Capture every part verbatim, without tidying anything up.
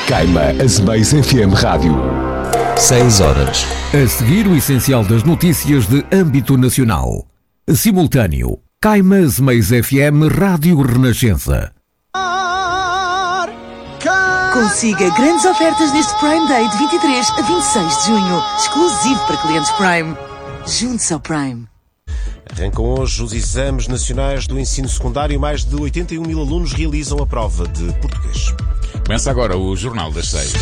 Caima Azeméis F M Rádio. seis horas. A seguir o essencial das notícias de âmbito nacional. Simultâneo. Caima Azeméis F M Rádio Renascença. Consiga grandes ofertas neste Prime Day de vinte e três a vinte e seis de junho. Exclusivo para clientes Prime. Junte-se ao Prime. Arrancam hoje os exames nacionais do ensino secundário. Mais de oitenta e um mil alunos realizam a prova de português. Começa agora o Jornal das Seis.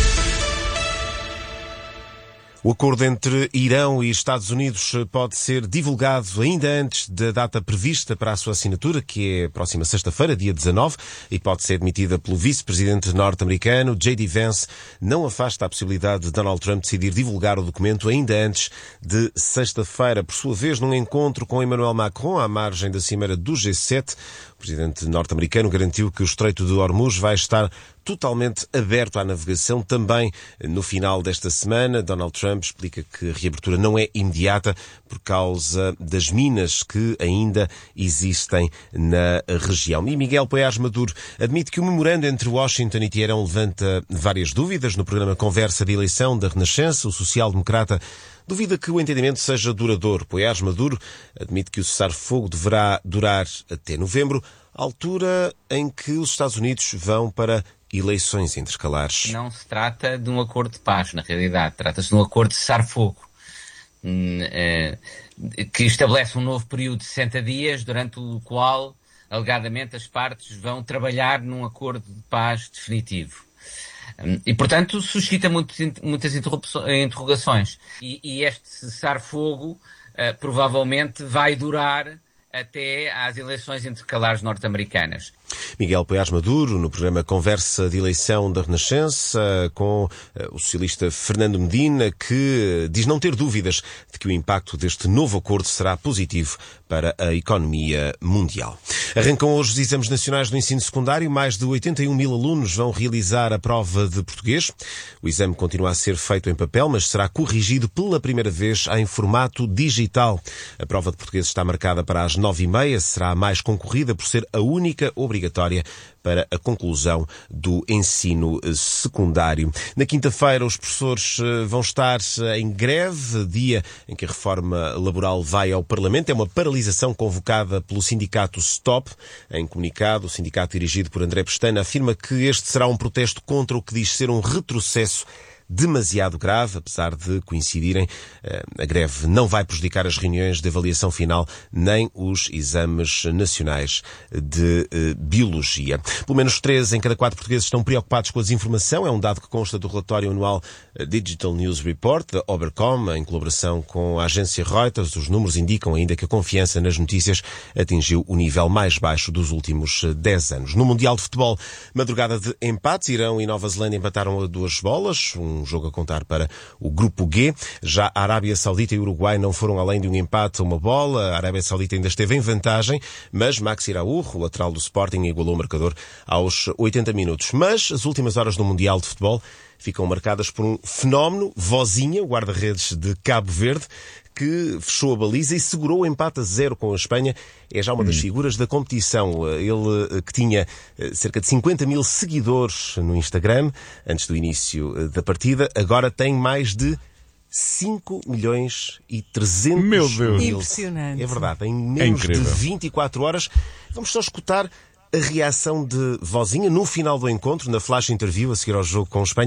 O acordo entre Irão e Estados Unidos pode ser divulgado ainda antes da data prevista para a sua assinatura, que é a próxima sexta-feira, dia dezanove, e pode ser admitida pelo vice-presidente norte-americano. J D Vance não afasta a possibilidade de Donald Trump decidir divulgar o documento ainda antes de sexta-feira. Por sua vez, num encontro com Emmanuel Macron, à margem da cimeira do G sete, o presidente norte-americano garantiu que o Estreito de Hormuz vai estar totalmente aberto à navegação também no final desta semana. Donald Trump explica que a reabertura não é imediata por causa das minas que ainda existem na região. E Miguel Poiás Maduro admite que o memorando entre Washington e Teherão levanta várias dúvidas. No programa Conversa de Eleição da Renascença, o social-democrata duvida que o entendimento seja duradouro. Poiás Maduro admite que o cessar-fogo deverá durar até novembro, altura em que os Estados Unidos vão para eleições intercalares. Não se trata de um acordo de paz, na realidade. Trata-se de um acordo de cessar-fogo, que estabelece um novo período de sessenta dias, durante o qual, alegadamente, as partes vão trabalhar num acordo de paz definitivo. E, portanto, suscita muito, muitas interrogações. E, e este cessar-fogo uh, provavelmente vai durar até às eleições intercalares norte-americanas. Miguel Poiás Maduro, no programa Conversa de Eleição da Renascença, com uh, o socialista Fernando Medina, que diz não ter dúvidas de que o impacto deste novo acordo será positivo para a economia mundial. Arrancam hoje os exames nacionais do ensino secundário. Mais de oitenta e um mil alunos vão realizar a prova de português. O exame continua a ser feito em papel, mas será corrigido pela primeira vez em formato digital. A prova de português está marcada para as nove e meia. Será a mais concorrida por ser a única obrigatória para a conclusão do ensino secundário. Na quinta-feira, os professores vão estar em greve, dia em que a reforma laboral vai ao Parlamento. É uma paralisação convocada pelo sindicato Stop. Em comunicado, o sindicato dirigido por André Pestana afirma que este será um protesto contra o que diz ser um retrocesso demasiado grave. Apesar de coincidirem, a greve não vai prejudicar as reuniões de avaliação final nem os exames nacionais de biologia. Pelo menos três em cada quatro portugueses estão preocupados com a desinformação. É um dado que consta do relatório anual Digital News Report da Obercom, em colaboração com a agência Reuters. Os números indicam ainda que a confiança nas notícias atingiu o nível mais baixo dos últimos dez anos. No Mundial de Futebol, madrugada de empates, Irão e Nova Zelândia empataram a duas bolas, um Um jogo a contar para o Grupo G. Já a Arábia Saudita e o Uruguai não foram além de um empate a uma bola. A Arábia Saudita ainda esteve em vantagem, mas Maxi Raúl, o lateral do Sporting, igualou o marcador aos oitenta minutos. Mas as últimas horas do Mundial de Futebol ficam marcadas por um fenómeno. Vozinha, o guarda-redes de Cabo Verde, que fechou a baliza e segurou o empate a zero com a Espanha. É já uma das figuras da competição. Ele, que tinha cerca de cinquenta mil seguidores no Instagram antes do início da partida, agora tem mais de cinco milhões e trezentos Meu Deus. mil. Impressionante. É verdade, em menos É de vinte e quatro horas. Vamos só escutar a reação de Vozinha no final do encontro, na flash interview a seguir ao jogo com a Espanha.